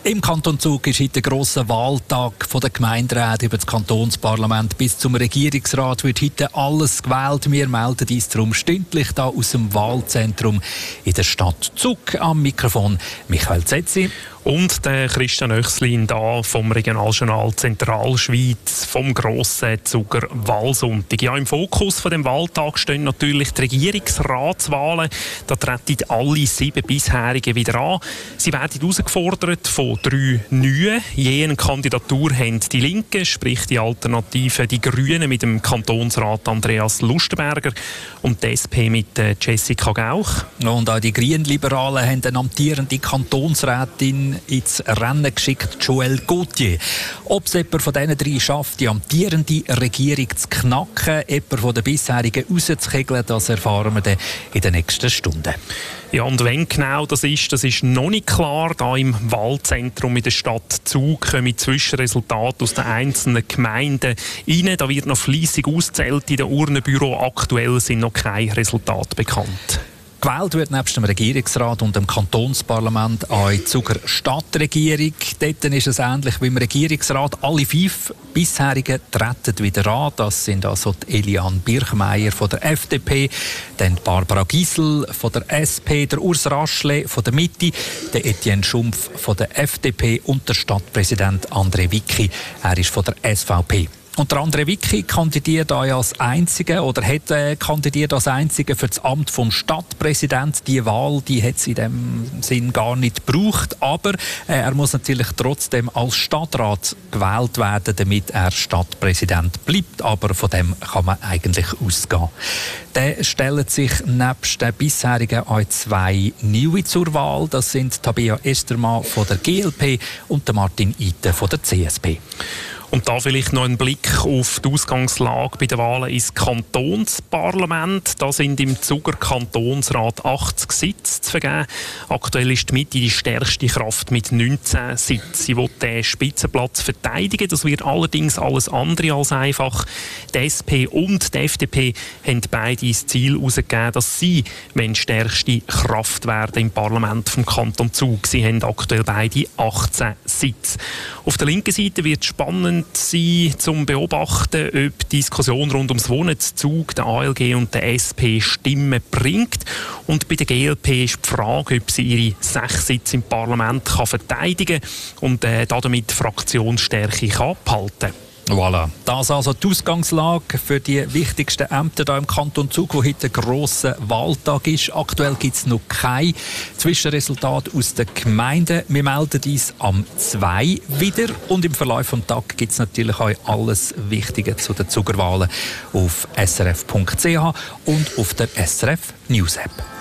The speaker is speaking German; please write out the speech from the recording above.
Im Kanton Zug ist heute der grosse Wahltag von der Gemeinderäte über das Kantonsparlament bis zum Regierungsrat wird heute alles gewählt. Wir melden uns darum stündlich da aus dem Wahlzentrum in der Stadt Zug. Am Mikrofon Michael Zetzi. Und der Christian Oechslin da vom Regionaljournal Zentralschweiz vom grossen Zuger Wahlsonntag. Ja, im Fokus von dem Wahltag stehen natürlich die Regierungsratswahlen. Da treten alle 7 bisherigen wieder an. Sie werden herausgefordert von 3 neuen. Je eine Kandidatur haben die Linken, sprich die Alternative, die Grünen mit dem Kantonsrat Andreas Lustenberger und die SP mit Jessica Gauch. Und auch die Grünliberalen haben eine amtierende Kantonsrätin ins Rennen geschickt, Joëlle Gauthier. Ob es jemand von diesen 3 schafft, die amtierende Regierung zu knacken, jemand von den bisherigen rauszukegeln, das erfahren wir dann in den nächsten Stunden. Ja, und wenn genau das ist noch nicht klar. Da im Wahlzentrum in der Stadt Zug kommen Zwischenresultate aus den einzelnen Gemeinden rein. Da wird noch fleissig ausgezählt in den Urnenbüro. Aktuell sind noch keine Resultate bekannt. Gewählt wird nebst dem Regierungsrat und dem Kantonsparlament auch die Zuger Stadtregierung. Dort ist es ähnlich wie im Regierungsrat. Alle 5 bisherigen treten wieder an. Das sind also die Eliane Birchmeier von der FDP, dann Barbara Gisel von der SP, der Urs Raschle von der Mitte, der Etienne Schumpf von der FDP und der Stadtpräsident André Wicki. Er ist von der SVP. Und der André Wicki kandidiert als Einziger oder hat kandidiert als Einziger für das Amt vom Stadtpräsident. Die Wahl, die hat es in dem Sinn gar nicht gebraucht, aber er muss natürlich trotzdem als Stadtrat gewählt werden, damit er Stadtpräsident bleibt. Aber von dem kann man eigentlich ausgehen. Dann stellen sich nebst den bisherigen auch 2 Neue zur Wahl. Das sind Tabea Estermann von der GLP und der Martin Iten von der CSP. Und da vielleicht noch ein Blick auf die Ausgangslage bei den Wahlen ins Kantonsparlament. Da sind im Zuger Kantonsrat 80 Sitze zu vergeben. Aktuell ist die Mitte die stärkste Kraft mit 19 Sitzen. Sie will den Spitzenplatz verteidigen. Das wird allerdings alles andere als einfach. Die SP und die FDP haben beide das Ziel herausgegeben, dass sie die stärkste Kraft werden im Parlament vom Kanton Zug. Sie haben aktuell beide 18 Sitze. Auf der linken Seite wird es spannend sein, zum Beobachten, ob die Diskussion rund ums Wohnen zu Zug, der ALG und der SP Stimmen bringt. Und bei der GLP ist die Frage, ob sie ihre 6 Sitze im Parlament verteidigen kann und damit die Fraktionsstärke behalten kann. Voilà. Das also die Ausgangslage für die wichtigsten Ämter hier im Kanton Zug, wo heute ein grosser Wahltag ist. Aktuell gibt es noch kein Zwischenresultat aus den Gemeinden. Wir melden uns am 2 wieder und im Verlauf des Tages gibt es natürlich auch alles Wichtige zu den Zugerwahlen auf srf.ch und auf der SRF News App.